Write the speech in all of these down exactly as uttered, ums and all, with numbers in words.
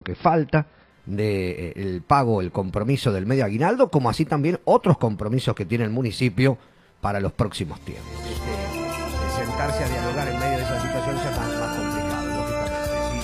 que falta de eh, el pago, el compromiso del medio aguinaldo, como así también otros compromisos que tiene el municipio para los próximos tiempos. Este, de sentarse a dialogar en medio de esa situación ya es más, más complicado, lógicamente.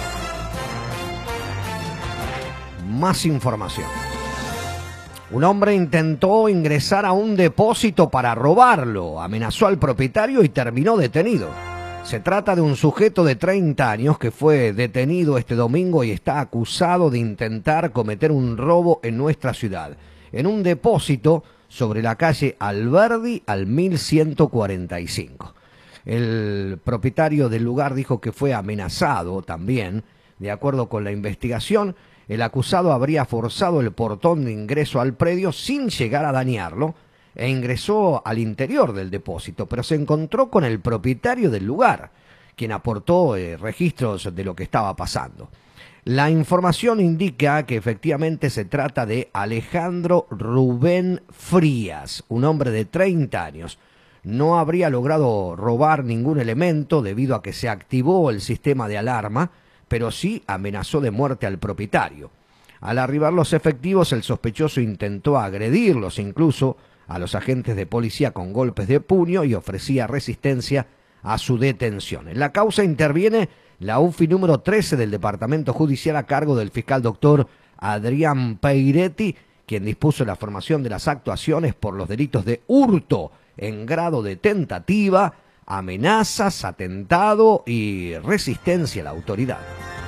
¿Sí? Más información. Un hombre intentó ingresar a un depósito para robarlo, amenazó al propietario y terminó detenido. Se trata de un sujeto de treinta años que fue detenido este domingo y está acusado de intentar cometer un robo en nuestra ciudad, en un depósito sobre la calle Alberdi al mil ciento cuarenta y cinco. El propietario del lugar dijo que fue amenazado también. De acuerdo con la investigación, el acusado habría forzado el portón de ingreso al predio sin llegar a dañarlo, e ingresó al interior del depósito, pero se encontró con el propietario del lugar, quien aportó eh, registros de lo que estaba pasando. La información indica que efectivamente se trata de Alejandro Rubén Frías, un hombre de treinta años. No habría logrado robar ningún elemento debido a que se activó el sistema de alarma, pero sí amenazó de muerte al propietario. Al arribar los efectivos, el sospechoso intentó agredirlos incluso a los agentes de policía con golpes de puño y ofrecía resistencia a su detención. En la causa interviene la U F I número trece del Departamento Judicial a cargo del fiscal doctor Adrián Peiretti, quien dispuso la formación de las actuaciones por los delitos de hurto en grado de tentativa, amenazas, atentado y resistencia a la autoridad.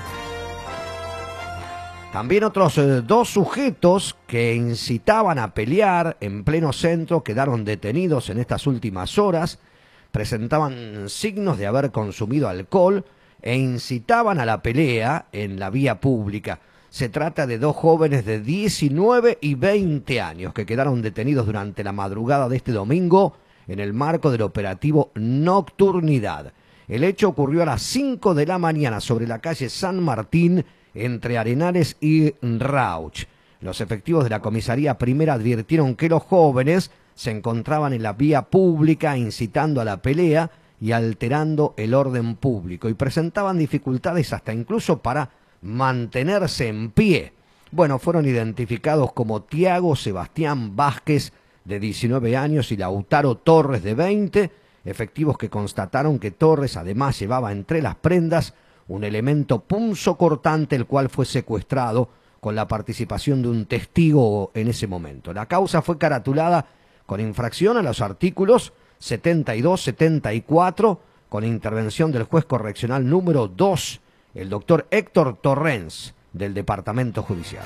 También otros eh, dos sujetos que incitaban a pelear en pleno centro quedaron detenidos en estas últimas horas. Presentaban signos de haber consumido alcohol e incitaban a la pelea en la vía pública. Se trata de dos jóvenes de diecinueve y veinte años que quedaron detenidos durante la madrugada de este domingo en el marco del operativo Nocturnidad. El hecho ocurrió a las cinco de la mañana sobre la calle San Martín, entre Arenales y Rauch. Los efectivos de la comisaría primera advirtieron que los jóvenes se encontraban en la vía pública incitando a la pelea y alterando el orden público y presentaban dificultades hasta incluso para mantenerse en pie. Bueno, fueron identificados como Tiago Sebastián Vázquez, de diecinueve años, y Lautaro Torres, de veinte, efectivos que constataron que Torres además llevaba entre las prendas un elemento punzocortante, el cual fue secuestrado con la participación de un testigo en ese momento. La causa fue caratulada con infracción a los artículos setenta y dos, setenta y cuatro, con intervención del juez correccional número dos, el doctor Héctor Torrens, del Departamento Judicial.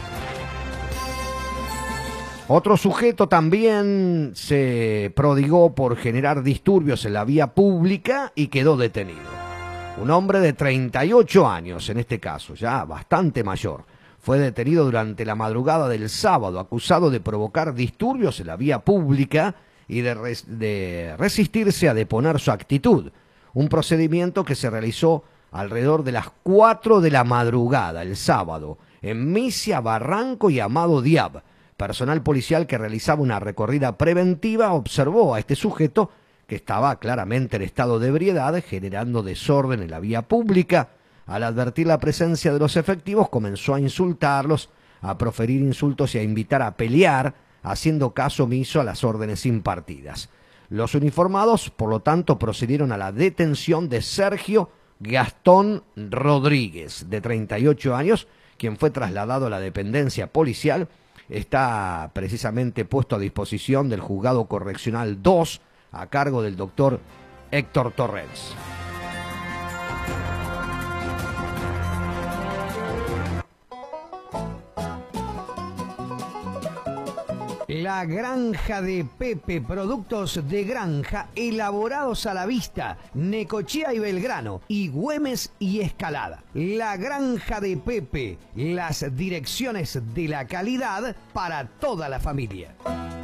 Otro sujeto también se prodigó por generar disturbios en la vía pública y quedó detenido. Un hombre de treinta y ocho años, en este caso, ya bastante mayor, fue detenido durante la madrugada del sábado, acusado de provocar disturbios en la vía pública y de, res de resistirse a deponer su actitud. Un procedimiento que se realizó alrededor de las cuatro de la madrugada, el sábado, en Misia, Barranco y Amado Diab. Personal policial que realizaba una recorrida preventiva observó a este sujeto que estaba claramente en estado de ebriedad, generando desorden en la vía pública. Al advertir la presencia de los efectivos, comenzó a insultarlos, a proferir insultos y a invitar a pelear, haciendo caso omiso a las órdenes impartidas. Los uniformados, por lo tanto, procedieron a la detención de Sergio Gastón Rodríguez, de treinta y ocho años, quien fue trasladado a la dependencia policial. Está precisamente puesto a disposición del Juzgado Correccional dos, a cargo del doctor Héctor Torrens. La Granja de Pepe, productos de granja elaborados a la vista, Necochea y Belgrano, y Güemes y Escalada. La Granja de Pepe, las direcciones de la calidad para toda la familia.